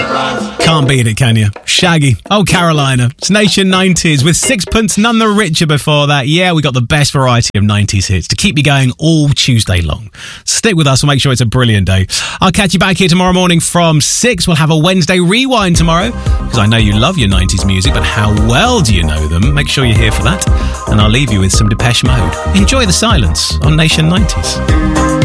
Can't beat it, can you? Shaggy. Oh, Carolina. It's Nation 90s with Sixpence None the Richer before that. Yeah, we got the best variety of 90s hits to keep you going all Tuesday long. Stick with us. We'll make sure it's a brilliant day. I'll catch you back here tomorrow morning from 6. We'll have a Wednesday rewind tomorrow because I know you love your 90s music, but how well do you know them? Make sure you're here for that. And I'll leave you with some Depeche Mode. Enjoy the silence on Nation 90s.